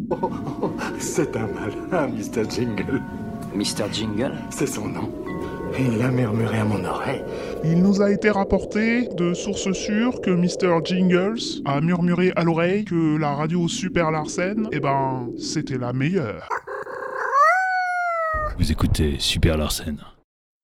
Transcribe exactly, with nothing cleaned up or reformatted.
Oh, oh, c'est un malin, mister Jingle. mister Jingle ? C'est son nom. Il a murmuré à mon oreille. Il nous a été rapporté de sources sûres que mister Jingles a murmuré à l'oreille que la radio Super Larsen, eh ben, c'était la meilleure. Vous écoutez Super Larsen.